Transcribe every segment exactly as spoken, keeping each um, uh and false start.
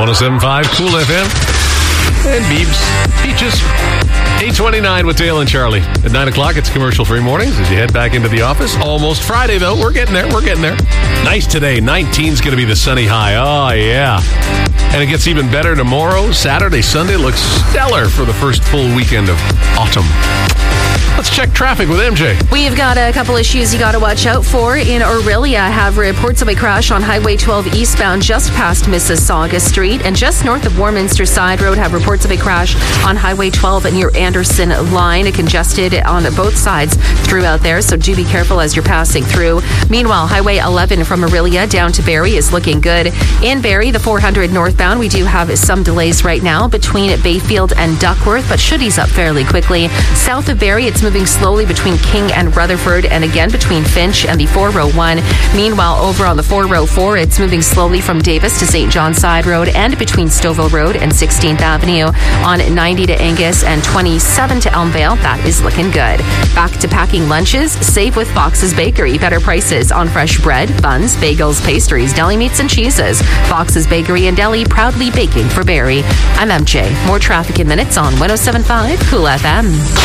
oh seven point five Cool F M. And Beebs, Peaches. eight twenty-nine with Dale and Charlie. At nine o'clock, it's commercial-free mornings as you head back into the office. Almost Friday, though. We're getting there. We're getting there. Nice today. nineteen's going to be the sunny high. Oh, yeah. And it gets even better tomorrow. Saturday, Sunday looks stellar for the first full weekend of autumn. Let's check traffic with M J. We've got a couple issues you got to watch out for. In Orillia, have reports of a crash on Highway twelve eastbound just past Mississauga Street. And just north of Warminster Side Road, have reports of a crash on Highway twelve near Anderson Line. Congested on both sides throughout there, so do be careful as you're passing through. Meanwhile, Highway eleven from Orillia down to Barrie is looking good. In Barrie, the four hundred northbound, we do have some delays right now between Bayfield and Duckworth, but should ease up fairly quickly. South of Barrie, it's moving slowly between King and Rutherford, and again between Finch and the four oh one. Meanwhile, over on the four oh four, it's moving slowly from Davis to Saint John Side Road and between Stouffville Road and sixteenth Avenue. On ninety to Angus and twenty-seven to Elmvale, that is looking good. Back to packing lunches, save with Fox's Bakery. Better prices on fresh bread, buns, bagels, pastries, deli meats, and cheeses. Fox's Bakery and Deli, proudly baking for Barrie. I'm M J. More traffic in minutes on one oh seven point five Cool F M.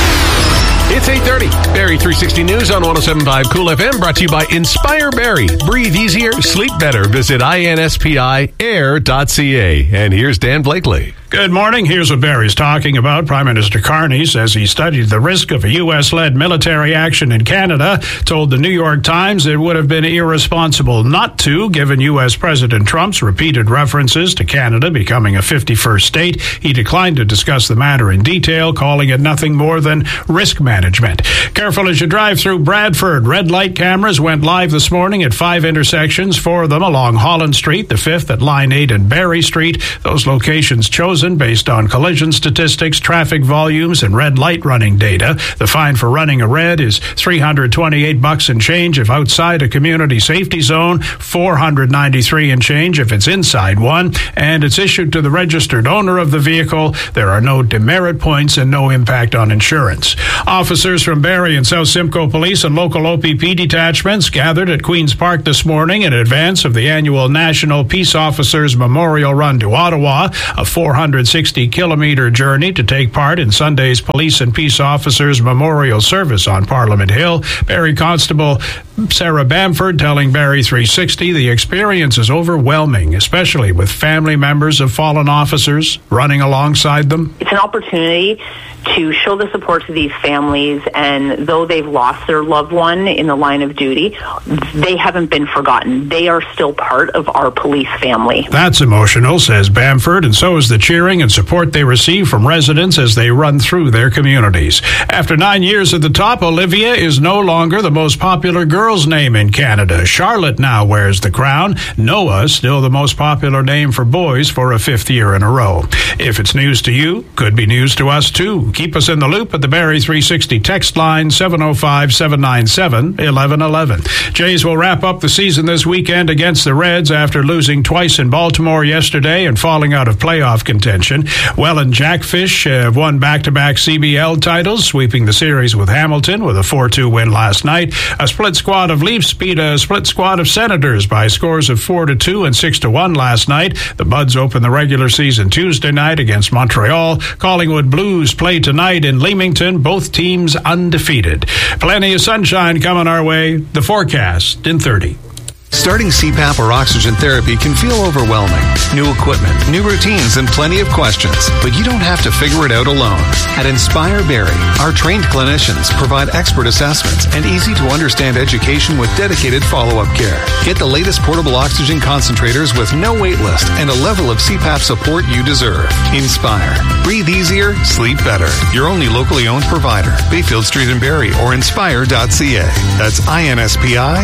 It's eight thirty. Barrie three sixty News on one oh seven point five Cool F M, brought to you by Inspire Barrie. Breathe easier, sleep better. Visit inspire dot c a. And here's Dan Blakely. Good morning. Here's what Barrie's talking about. Prime Minister Carney says he studied the risk of a U S-led military action in Canada, told the New York Times it would have been irresponsible not to, given U S President Trump's repeated references to Canada becoming a fifty-first state. He declined to discuss the matter in detail, calling it nothing more than risk management. Careful as you drive through Bradford. Red light cameras went live this morning at five intersections, four of them along Holland Street, the fifth at Line eight and Barrie Street. Those locations chosen based on collision statistics, traffic volumes, and red light running data. The fine for running a red is three hundred twenty-eight bucks and change if outside a community safety zone, four hundred ninety-three and change if it's inside one, and it's issued to the registered owner of the vehicle. There are no demerit points and no impact on insurance. Officers from Barrie and South Simcoe Police and local O P P detachments gathered at Queen's Park this morning in advance of the annual National Peace Officers Memorial Run to Ottawa, a four hundred sixty kilometer journey to take part in Sunday's Police and Peace Officers Memorial Service on Parliament Hill. Barrie Constable Sarah Bamford telling Barrie three sixty the experience is overwhelming, especially with family members of fallen officers running alongside them. It's an opportunity to show the support to these families, and though they've lost their loved one in the line of duty, they haven't been forgotten. They are still part of our police family. That's emotional, says Bamford, and so is the cheering and support they receive from residents as they run through their communities. After nine years at the top, Olivia is no longer the most popular girl's name in Canada. Charlotte now wears the crown. Noah, still the most popular name for boys for a fifth year in a row. If it's news to you, could be news to us too. Keep us in the loop at the Barrie three sixty text line, seven oh five, seven nine seven, eleven eleven. Jays will wrap up the season this weekend against the Reds after losing twice in Baltimore yesterday and falling out of playoff contention. Welland Jackfish have won back-to-back C B L titles, sweeping the series with Hamilton with a four two win last night. A split squad of Leafs beat a split squad of Senators by scores of four to two and six to one last night. The Buds open the regular season Tuesday night against Montreal. Collingwood Blues play tonight in Leamington, both teams undefeated. Plenty of sunshine coming our way. The forecast in thirty. Starting C PAP or oxygen therapy can feel overwhelming. New equipment, new routines, and plenty of questions. But you don't have to figure it out alone. At Inspire Barrie, our trained clinicians provide expert assessments and easy-to-understand education with dedicated follow-up care. Get the latest portable oxygen concentrators with no wait list and a level of C PAP support you deserve. Inspire. Breathe easier, sleep better. Your only locally owned provider. Bayfield Street in Barrie or inspire dot c a. That's I N S P I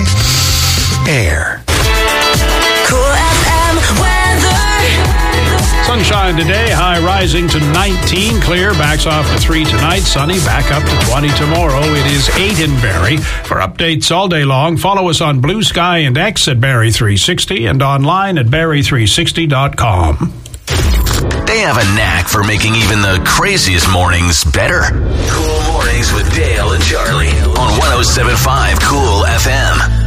Air. Cool F M weather. Sunshine today, high rising to nineteen, clear, backs off to three tonight, sunny, back up to twenty tomorrow. It is eight in Barrie. For updates all day long, follow us on Blue Sky and X at Barrie three sixty and online at barrie three sixty dot com. They have a knack for making even the craziest mornings better. Cool Mornings with Dale and Charlie on one oh seven point five Cool F M.